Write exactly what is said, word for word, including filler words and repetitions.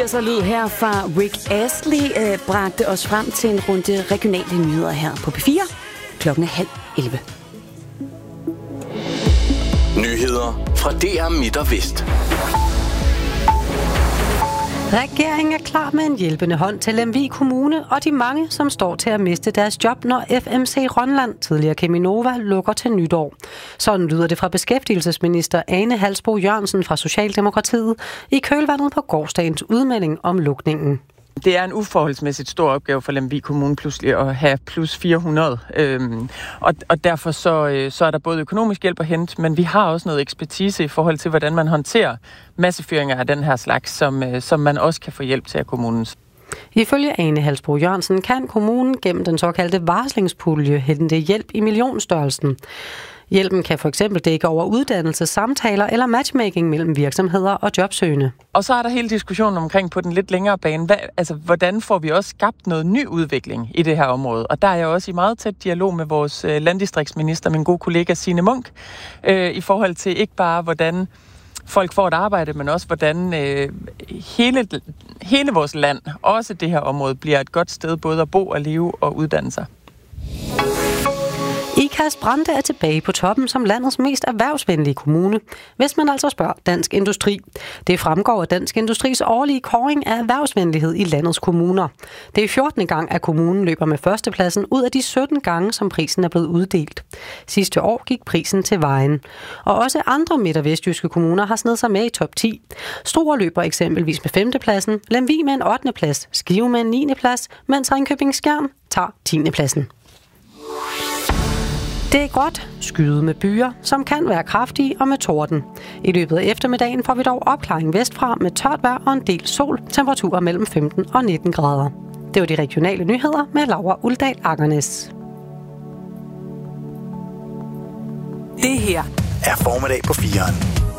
Så lyd her fra Rick Astley øh, bragte os frem til en runde regionale nyheder her på P fire. Klokken er halv elleve. Nyheder fra D R Midt og Vest. Regeringen er klar med en hjælpende hånd til Lemvig Kommune og de mange, som står til at miste deres job, når F M C Rønland, tidligere Cheminova, lukker til nytår. Sådan lyder det fra beskæftigelsesminister Ane Halsboe Jørgensen fra Socialdemokratiet i kølvandet på gårsdagens udmelding om lukningen. Det er en uforholdsmæssigt stor opgave for Lemvig Kommune pludselig at have plus fire hundrede. Øhm, og, og derfor så, øh, så er der både økonomisk hjælp at hente, men vi har også noget ekspertise i forhold til, hvordan man håndterer massefyringer af den her slags, som, øh, som man også kan få hjælp til af kommunens. Ifølge Ane Halsboe Jørgensen kan kommunen gennem den såkaldte varslingspulje hente hjælp i millionstørrelsen. Hjælpen kan for eksempel dække over uddannelse, samtaler eller matchmaking mellem virksomheder og jobsøgende. Og så er der hele diskussionen omkring på den lidt længere bane. Hvad, altså, hvordan får vi også skabt noget ny udvikling i det her område? Og der er jeg også i meget tæt dialog med vores øh, landdistriktsminister, min gode kollega Signe Munk, øh, i forhold til ikke bare, hvordan folk får et arbejde, men også hvordan øh, hele, hele vores land, også det her område, bliver et godt sted både at bo og leve og uddanne sig. Ikast Brande er tilbage på toppen som landets mest erhvervsvenlige kommune, hvis man altså spørger Dansk Industri. Det fremgår af Dansk Industris årlige kåring af erhvervsvenlighed i landets kommuner. Det er fjortende gang, at kommunen løber med førstepladsen ud af de sytten gange, som prisen er blevet uddelt. Sidste år gik prisen til vejen. Og også andre midt- og vestjyske kommuner har snedet sig med i top ti. Struer løber eksempelvis med femtepladsen, Lemvig med en ottende plads, Skive med en niende plads, mens Ringkøbing Skjern tager tiende pladsen. Det er gråt, skyet med byer, som kan være kraftige og med torden. I løbet af eftermiddagen får vi dog opklaring vestfra med tørt vejr og en del sol, temperaturer mellem femten og nitten grader. Det var de regionale nyheder med Laura Uldal Angernes. Det her er formiddag på firen.